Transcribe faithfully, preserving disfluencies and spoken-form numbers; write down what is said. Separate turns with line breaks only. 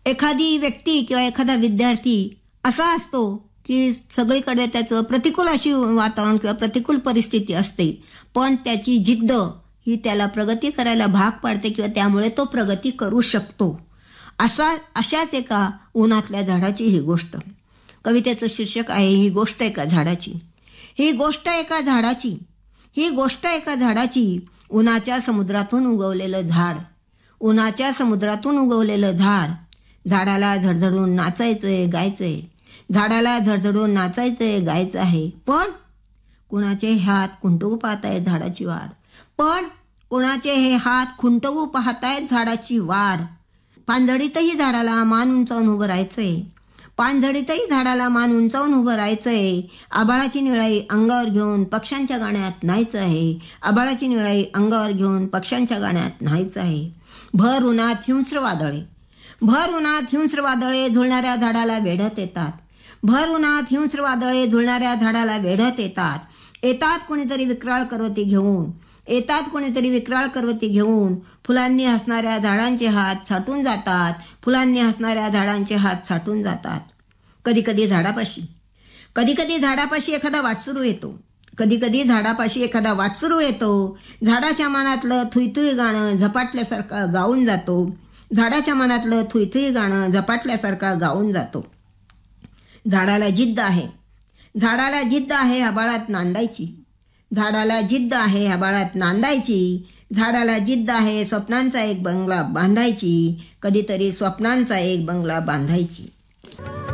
एखादी व्यक्ती किंवा एखादा विद्यार्थी असा असतो की सगळीकडे त्याचं प्रतिकूल अशी वातावरण किंवा प्रतिकूल परिस्थिती असते, पण त्याची जिद्द ही त्याला प्रगती करायला भाग पाडते किंवा त्यामुळे तो प्रगती करू शकतो. असा अशाच एका उन्हातल्या झाडाची ही गोष्ट. कवितेचं शीर्षक आहे ही गोष्ट एका झाडाची. ही गोष्ट एका झाडाची ही गोष्ट एका झाडाची उन्हाच्या समुद्रातून उगवलेलं झाड. उन्हाच्या समुद्रातून उगवलेलं झाड. झाडाला झडझडून नाचायचंय, गायचंय. झाडाला झडझडून नाचायचंय, गायचं आहे. पण कुणाचे हात खुंटवू पाहतायत झाडाची वाढ. पण कुणाचे हे हात खुंटवू पाहतायत झाडाची वाढ. पानझडीतही झाडाला मान उंचावून उभं राहायचंय. पानझडीतही झाडाला मान उंचावून उभं राहायचंय. आभाळाची निळाई अंगावर घेऊन पक्ष्यांच्या गाण्यात न्हायचं आहे. आभाळाची निळाई अंगावर घेऊन पक्ष्यांच्या गाण्यात न्हायचं आहे. भर उन्हात हिंस्र वादळे. भर उन्हात हिंस्र वादळे झुलणाऱ्या झाडाला वेढत येतात. भर उन्हात हिंस्र वादळे झुलणाऱ्या झाडाला वेढत येतात. येतात कोणीतरी विक्राळ करवती घेऊन. येतात कोणीतरी विक्राळ करवती घेऊन. फुलांनी हसणाऱ्या झाडांचे हात छाटून जातात. फुलांनी हसणाऱ्या झाडांचे हात छाटून जातात. कधी कधी झाडापाशी कधी कधी झाडापाशी एखादा वाटसरू येतो. कधी कधी झाडापाशी एखादा वाटसरू येतो. झाडाच्या मनातलं थुईथुई गाणं झपाटल्यासारखं गाऊन जातो. झाडाच्या मनातलं थुईथुई गाणं झपाटल्यासारखा गाऊन जातो. झाडाला जिद्द आहे. झाडाला जिद्द आहे आभाळात नांदायची. झाडाला जिद्द आहे आभाळात नांदायची. झाडाला जिद्द आहे स्वप्नांचा एक बंगला बांधायची. कधीतरी स्वप्नांचा एक बंगला बांधायची.